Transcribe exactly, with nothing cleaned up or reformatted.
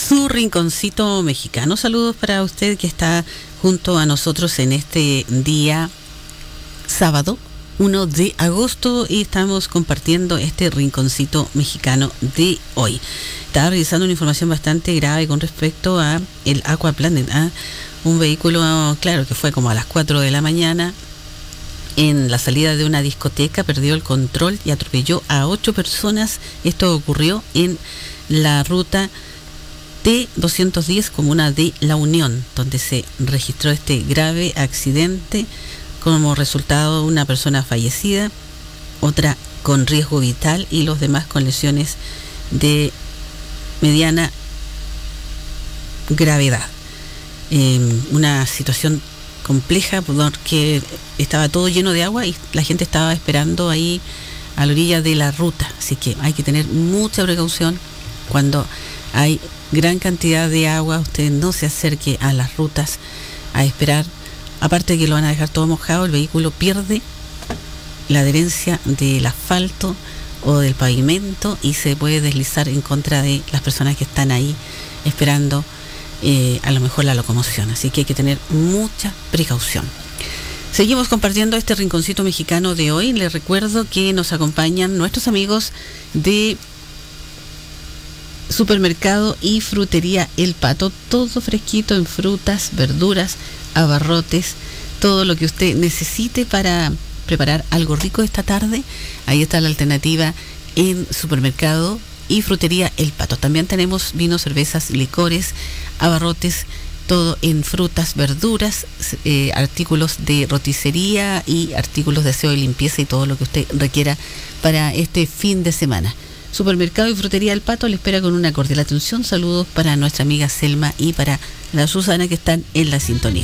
su rinconcito mexicano. Saludos para usted que está junto a nosotros en este día sábado uno de agosto y estamos compartiendo este rinconcito mexicano de hoy. Estaba revisando una información bastante grave con respecto a el Aquaplanet, ¿eh? Un vehículo, claro, que fue como a las cuatro de la mañana en la salida de una discoteca, perdió el control y atropelló a ocho personas. Esto ocurrió en la ruta T doscientos diez, comuna de La Unión, donde se registró este grave accidente. Como resultado, una persona fallecida, otra con riesgo vital y los demás con lesiones de mediana gravedad. Eh, una situación compleja porque estaba todo lleno de agua y la gente estaba esperando ahí a la orilla de la ruta. Así que hay que tener mucha precaución cuando hay gran cantidad de agua. Usted no se acerque a las rutas a esperar. Aparte de que lo van a dejar todo mojado, el vehículo pierde la adherencia del asfalto o del pavimento y se puede deslizar en contra de las personas que están ahí esperando eh, a lo mejor la locomoción. Así que hay que tener mucha precaución. Seguimos compartiendo este rinconcito mexicano de hoy. Les recuerdo que nos acompañan nuestros amigos de Supermercado y Frutería El Pato. Todo fresquito en frutas, verduras, abarrotes, todo lo que usted necesite para preparar algo rico esta tarde. Ahí está la alternativa en Supermercado y Frutería El Pato. También tenemos vinos, cervezas, licores, abarrotes, todo en frutas, verduras, eh, artículos de roticería y artículos de aseo y limpieza y todo lo que usted requiera para este fin de semana. Supermercado y Frutería El Pato le espera con una cordial atención. Saludos para nuestra amiga Selma y para la Susana que están en la sintonía.